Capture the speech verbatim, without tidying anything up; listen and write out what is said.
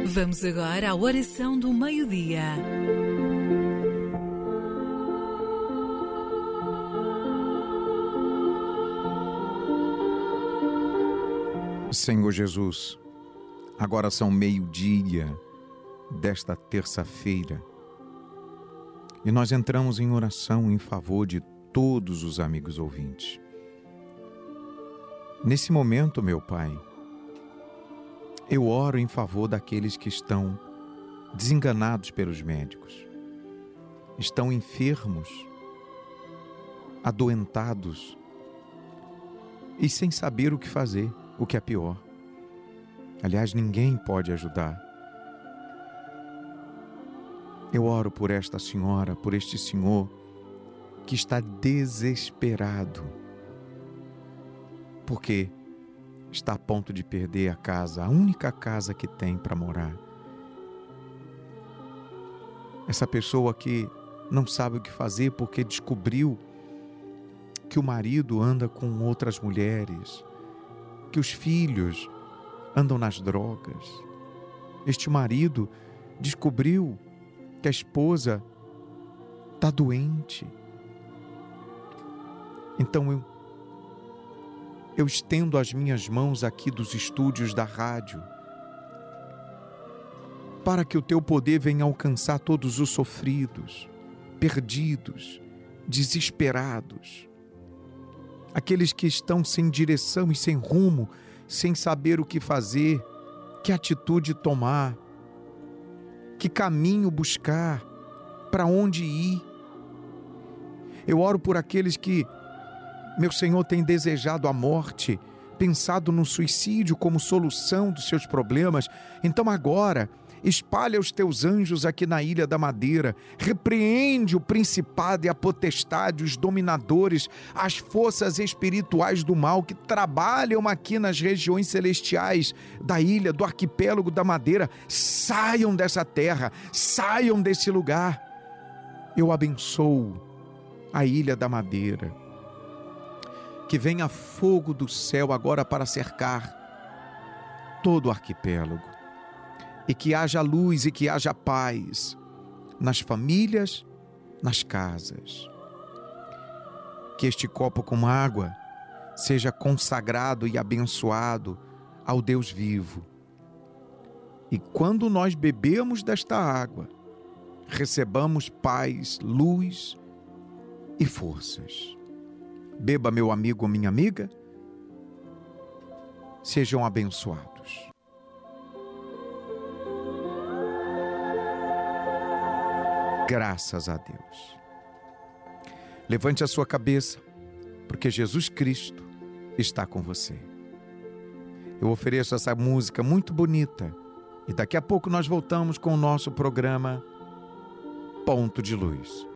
Vamos agora à oração do meio-dia. Senhor Jesus, agora são meio-dia desta terça-feira e nós entramos em oração em favor de todos os amigos ouvintes. Nesse momento, meu Pai, eu oro em favor daqueles que estão desenganados pelos médicos, estão enfermos, adoentados e sem saber o que fazer, o que é pior. Aliás, ninguém pode ajudar. Eu oro por esta senhora, por este senhor que está desesperado, porque está a ponto de perder a casa, a única casa que tem para morar. Essa pessoa que não sabe o que fazer porque descobriu que o marido anda com outras mulheres, que os filhos andam nas drogas. Este marido descobriu que a esposa está doente. Então eu Eu estendo as minhas mãos aqui dos estúdios da rádio para que o teu poder venha alcançar todos os sofridos, perdidos, desesperados, aqueles que estão sem direção e sem rumo, sem saber o que fazer, que atitude tomar, que caminho buscar, para onde ir. Eu oro por aqueles que, meu Senhor, tem desejado a morte, pensado no suicídio como solução dos seus problemas. Então agora, espalha os teus anjos aqui na Ilha da Madeira, repreende o principado e a potestade, os dominadores, as forças espirituais do mal que trabalham aqui nas regiões celestiais da ilha, do arquipélago da Madeira. Saiam dessa terra, saiam desse lugar. Eu abençoo a Ilha da Madeira. Que venha fogo do céu agora para cercar todo o arquipélago. E que haja luz e que haja paz nas famílias, nas casas. Que este copo com água seja consagrado e abençoado ao Deus vivo. E quando nós bebemos desta água, recebamos paz, luz e forças. Beba, meu amigo, minha amiga, sejam abençoados. Graças a Deus. Levante a sua cabeça, porque Jesus Cristo está com você. Eu ofereço essa música muito bonita e daqui a pouco nós voltamos com o nosso programa Ponto de Luz.